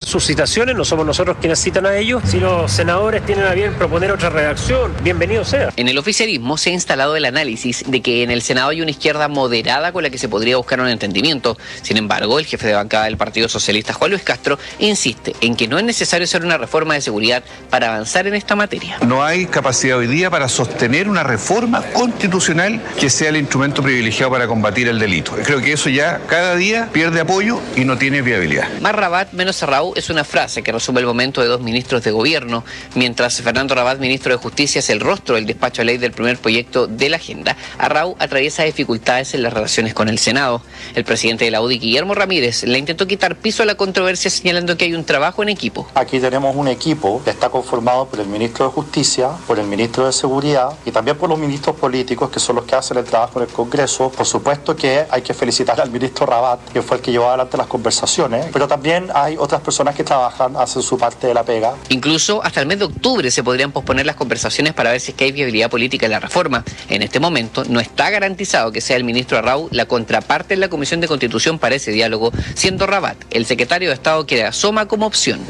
sus citaciones, no somos nosotros quienes citan a ellos. Si los senadores tienen a bien proponer otra redacción, bienvenido sea. En el oficialismo se ha instalado el análisis de que en el Senado hay una izquierda moderada con la que se podría buscar un entendimiento. Sin embargo, el jefe de bancada del Partido Socialista, Juan Luis Castro, insiste en que no es necesario hacer una reforma de seguridad para avanzar en esta materia. No hay capacidad hoy día para sostener una reforma constitucional que sea el instrumento privilegiado para combatir el delito. Creo que eso ya cada día pierde apoyo y no tiene viabilidad. Más Rabat, menos Arrau es una frase que resume el momento de dos ministros de gobierno. Mientras Fernando Rabat, ministro de Justicia, es el rostro del despacho a ley del primer proyecto de la agenda, Arrau atraviesa dificultades en las relaciones con el Senado. El presidente de la UDI, Guillermo Ramírez, le intentó quitar piso a la controversia señalando que hay un trabajo en equipo. Aquí tenemos un equipo que está conformado por el ministro de Justicia, por el ministro de Seguridad y también por los ministros políticos, que son los que hacen el trabajo en el Congreso. Por supuesto que hay que felicitar al ministro Rabat, que fue el que llevó adelante las conversaciones, pero también hay otras personas que trabajan, hacen su parte de la pega. Incluso hasta el mes de octubre se podrían posponer las conversaciones para ver si es que hay viabilidad política en la reforma. En este momento no está garantizado que sea el ministro Arrau la contraparte en la Comisión de Constitución para ese diálogo, siendo Rabat el secretario de Estado que asoma como opción.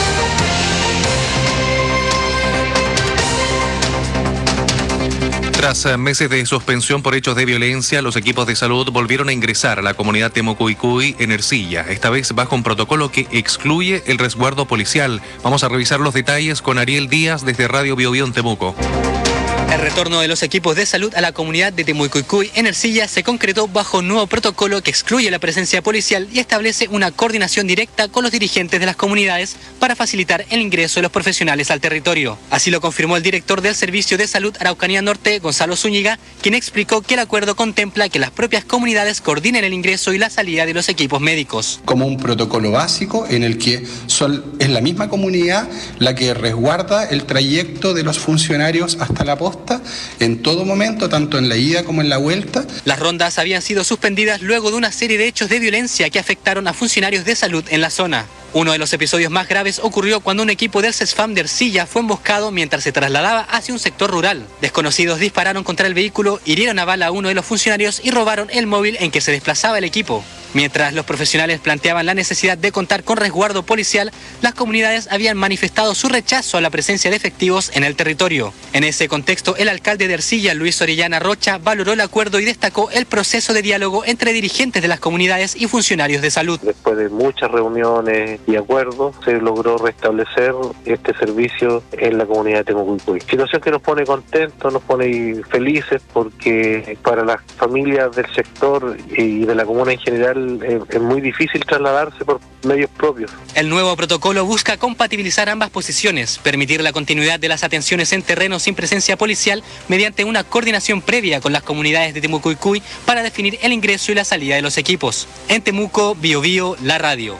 Tras meses de suspensión por hechos de violencia, los equipos de salud volvieron a ingresar a la comunidad Temucuicui en Ercilla, esta vez bajo un protocolo que excluye el resguardo policial. Vamos a revisar los detalles con Ariel Díaz desde Radio Biobío en Temuco. El retorno de los equipos de salud a la comunidad de Temucuicui en Ercilla se concretó bajo un nuevo protocolo que excluye la presencia policial y establece una coordinación directa con los dirigentes de las comunidades para facilitar el ingreso de los profesionales al territorio. Así lo confirmó el director del Servicio de Salud Araucanía Norte, Gonzalo Zúñiga, quien explicó que el acuerdo contempla que las propias comunidades coordinen el ingreso y la salida de los equipos médicos. Como un protocolo básico en el que es la misma comunidad la que resguarda el trayecto de los funcionarios hasta la posta en todo momento, tanto en la ida como en la vuelta. Las rondas habían sido suspendidas luego de una serie de hechos de violencia que afectaron a funcionarios de salud en la zona. Uno de los episodios más graves ocurrió cuando un equipo del CESFAM de Ercilla fue emboscado mientras se trasladaba hacia un sector rural. Desconocidos dispararon contra el vehículo, hirieron a bala a uno de los funcionarios y robaron el móvil en que se desplazaba el equipo. Mientras los profesionales planteaban la necesidad de contar con resguardo policial, las comunidades habían manifestado su rechazo a la presencia de efectivos en el territorio. En ese contexto, el alcalde de Ercilla, Luis Orellana Rocha, valoró el acuerdo y destacó el proceso de diálogo entre dirigentes de las comunidades y funcionarios de salud. Después de muchas reuniones y acuerdos, se logró restablecer este servicio en la comunidad de Temucuicui. Situación que nos pone contentos, nos pone felices, porque para las familias del sector y de la comuna en general es muy difícil trasladarse por medios propios. El nuevo protocolo busca compatibilizar ambas posiciones, permitir la continuidad de las atenciones en terreno sin presencia policial mediante una coordinación previa con las comunidades de Temucuicui para definir el ingreso y la salida de los equipos. En Temuco, Biobío, la radio.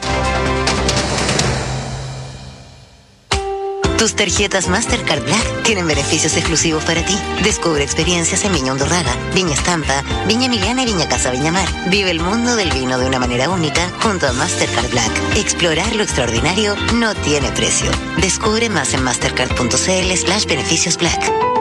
Tus tarjetas Mastercard Black tienen beneficios exclusivos para ti. Descubre experiencias en Viña Undurraga, Viña Estampa, Viña Emiliana y Viña Casa Viñamar. Vive el mundo del vino de una manera única junto a Mastercard Black. Explorar lo extraordinario no tiene precio. Descubre más en mastercard.cl/beneficios Black.